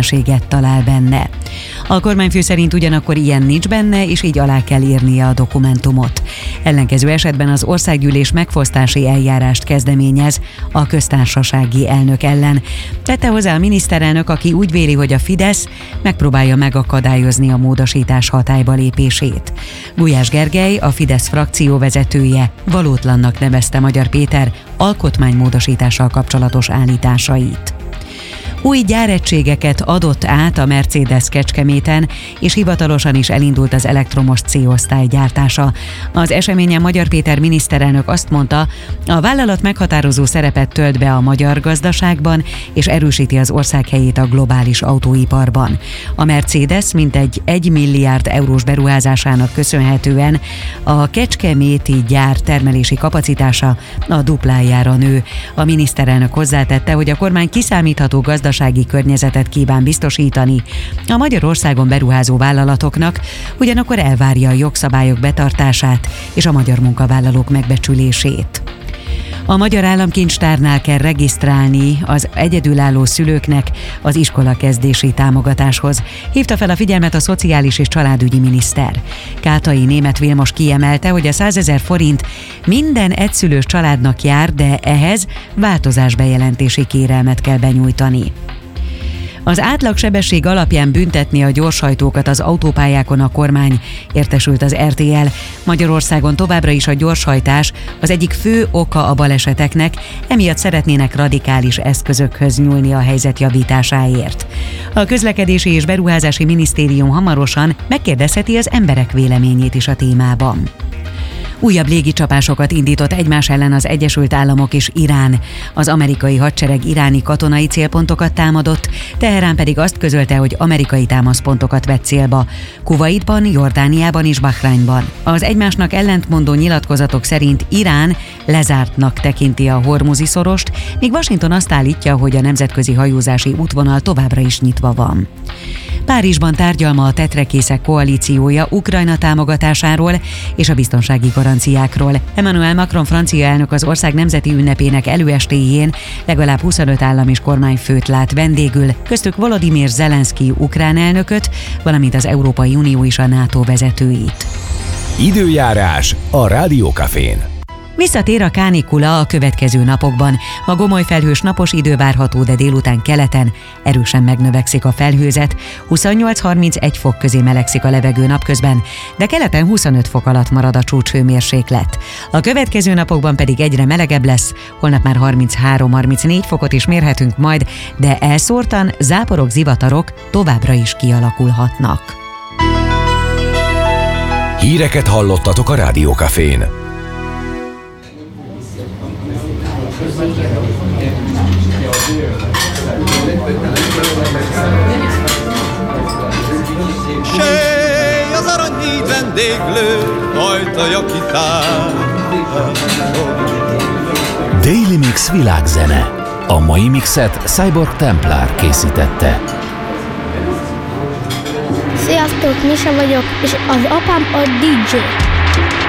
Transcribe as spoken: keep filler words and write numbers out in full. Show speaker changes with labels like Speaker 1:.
Speaker 1: ellenséget talál benne. A kormányfő szerint ugyanakkor ilyen nincs benne, és így alá kell írnia a dokumentumot. Ellenkező esetben az országgyűlés megfosztási eljárást kezdeményez a köztársasági elnök ellen. Tette hozzá a miniszterelnök, aki úgy véli, hogy a Fidesz megpróbálja megakadályozni a módosítás hatályba lépését. Gulyás Gergely, a Fidesz frakció vezetője valótlannak nevezte Magyar Péter alkotmánymódosítással kapcsolatos állításait. Új gyáregységeket adott át a Mercedes Kecskeméten, és hivatalosan is elindult az elektromos C-osztály gyártása. Az eseményen Magyar Péter miniszterelnök azt mondta, a vállalat meghatározó szerepet tölt be a magyar gazdaságban, és erősíti az ország helyét a globális autóiparban. A Mercedes mintegy egy milliárd eurós beruházásának köszönhetően a kecskeméti gyár termelési kapacitása a duplájára nő. A miniszterelnök hozzátette, hogy a kormány kiszámítható gazdasági gazdasági környezetet kíván biztosítani a Magyarországon beruházó vállalatoknak, ugyanakkor elvárja a jogszabályok betartását és a magyar munkavállalók megbecsülését. A Magyar Államkincstárnál kell regisztrálni az egyedülálló szülőknek az iskolakezdési támogatáshoz. Hívta fel a figyelmet a szociális és családügyi miniszter. Kátai Németh Vilmos kiemelte, hogy a százezer forint minden egyszülős családnak jár, de ehhez változásbejelentési kérelmet kell benyújtani. Az átlagsebesség alapján büntetni a gyorshajtókat az autópályákon a kormány, értesült az er té el. Magyarországon továbbra is a gyorshajtás az egyik fő oka a baleseteknek, emiatt szeretnének radikális eszközökhöz nyúlni a helyzet javításáért. A Közlekedési és Beruházási Minisztérium hamarosan megkérdezheti az emberek véleményét is a témában. Újabb légicsapásokat indított egymás ellen az Egyesült Államok és Irán. Az amerikai hadsereg iráni katonai célpontokat támadott, Teherán pedig azt közölte, hogy amerikai támaszpontokat vett célba Kuvaitban, Jordániában és Bahreinban. Az egymásnak ellentmondó nyilatkozatok szerint Irán lezártnak tekinti a Hormuzi szorost, míg Washington azt állítja, hogy a nemzetközi hajózási útvonal továbbra is nyitva van. Párizsban tárgyal ma a tetrekészek koalíciója Ukrajna támogatásáról és a biztonsági garanciákról. Emmanuel Macron francia elnök az ország nemzeti ünnepének előestéjén legalább huszonöt állam és kormányfőt lát vendégül, köztük Volodymyr Zelenszky ukrán elnököt, valamint az Európai Unió és a NATO vezetőit.
Speaker 2: Időjárás a Rádió Cafén.
Speaker 1: Visszatér a kánikula a következő napokban. Ma gomoly felhős napos idő várható, de délután keleten erősen megnövekszik a felhőzet, huszonnyolc-harmincegy fok közé melegszik a levegő napközben, de keleten huszonöt fok alatt marad a csúcshőmérséklet. A következő napokban pedig egyre melegebb lesz, holnap már harminchárom-harmincnégy fokot is mérhetünk majd, de elszórtan záporok, zivatarok továbbra is kialakulhatnak.
Speaker 2: Híreket hallottatok a Rádió Cafén.
Speaker 3: Sej az aranyhíd vendéglő, ajtaja kitár.
Speaker 4: Daily Mix világzene. A mai mixet Cyborg Templar készítette.
Speaker 5: Sziasztok, Misa vagyok, és az apám a dé dzsé.